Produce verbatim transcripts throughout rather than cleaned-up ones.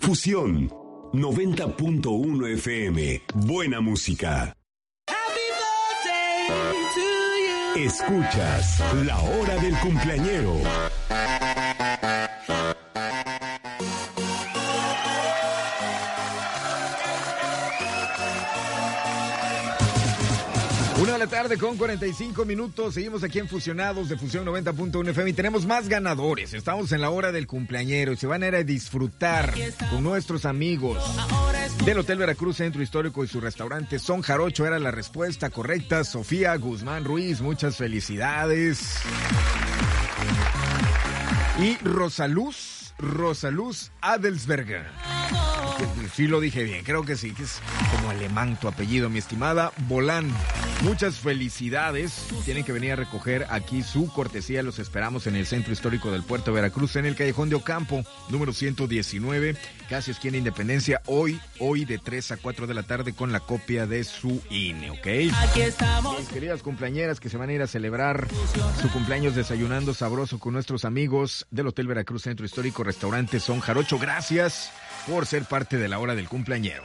Fusión noventa punto uno F M. Buena música. Escuchas La Hora del Cumpleañero. Una de la tarde con cuarenta y cinco minutos. Seguimos aquí en Fusionados de Fusión noventa punto uno F M y tenemos más ganadores. Estamos en la hora del cumpleañero y se van a ir a disfrutar con nuestros amigos del Hotel Veracruz Centro Histórico y su restaurante Son Jarocho. Era la respuesta correcta. Sofía Guzmán Ruiz, muchas felicidades. Y Rosaluz, Rosaluz Adelsberger. Sí lo dije bien, creo que sí, que es como alemán tu apellido, mi estimada Bolán. Muchas felicidades. Tienen que venir a recoger aquí su cortesía. Los esperamos en el Centro Histórico del Puerto de Veracruz, en el Callejón de Ocampo, número ciento diecinueve, casi esquina Independencia. Hoy, hoy de tres a cuatro de la tarde con la copia de su I N E, ¿ok? Aquí estamos. Mis queridas cumpleañeras que se van a ir a celebrar su cumpleaños desayunando sabroso con nuestros amigos del Hotel Veracruz Centro Histórico, restaurante Son Jarocho. Gracias por ser parte de la hora del cumpleañero.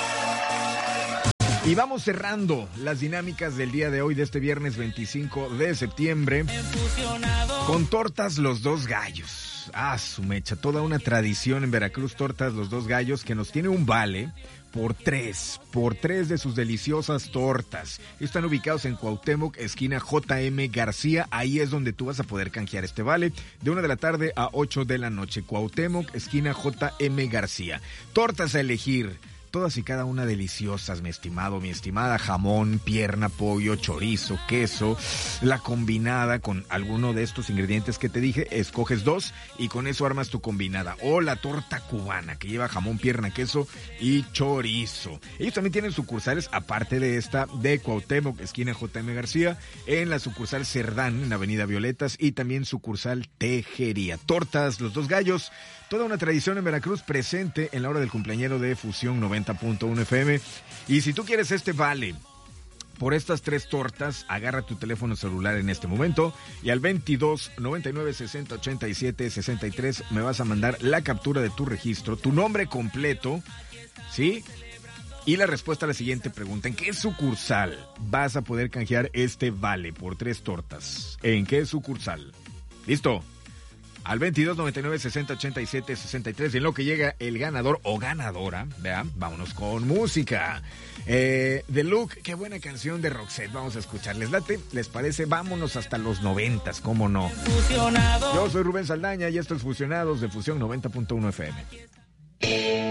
Y vamos cerrando las dinámicas del día de hoy, de este viernes veinticinco de septiembre, con Tortas Los Dos Gallos. Ah, su mecha, toda una tradición en Veracruz, Tortas Los Dos Gallos, que nos tiene un vale por tres, por tres de sus deliciosas tortas. Están ubicados en Cuauhtémoc, esquina J M García. Ahí es donde tú vas a poder canjear este vale, de una de la tarde a ocho de la noche. Cuauhtémoc, esquina J M García. Tortas a elegir, todas y cada una deliciosas, mi estimado, mi estimada. Jamón, pierna, pollo, chorizo, queso. La combinada con alguno de estos ingredientes que te dije, escoges dos y con eso armas tu combinada. O la torta cubana, que lleva jamón, pierna, queso y chorizo. Ellos también tienen sucursales, aparte de esta, de Cuauhtémoc, esquina J M García, en la sucursal Cerdán, en Avenida Violetas, y también sucursal Tejería. Tortas Los Dos Gallos, toda una tradición en Veracruz, presente en la hora del cumpleañero de Fusión noventa punto uno F M. Y si tú quieres este vale por estas tres tortas, agarra tu teléfono celular en este momento y al veintidós, noventa y nueve, sesenta, ochenta y siete, sesenta y tres me vas a mandar la captura de tu registro, tu nombre completo, ¿sí? Y la respuesta a la siguiente pregunta: ¿en qué sucursal vas a poder canjear este vale por tres tortas? ¿En qué sucursal? ¿Listo? Al veintidós, noventa y nueve, sesenta, ochenta y siete, sesenta y tres. Y en lo que llega el ganador o ganadora, vean, vámonos con música. Eh, The Look, qué buena canción de Roxette. Vamos a escucharles. ¿Late? ¿Les parece? Vámonos hasta los noventas, ¿cómo no? Yo soy Rubén Saldaña y esto es Fusionados de Fusión noventa punto uno F M.